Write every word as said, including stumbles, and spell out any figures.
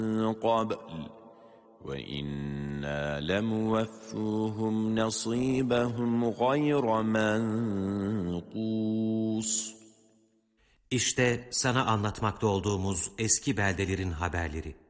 قبل وإنا لموفوهم نصيبهم غير منقوص. İşte sana anlatmakta olduğumuz eski beldelerin haberleri.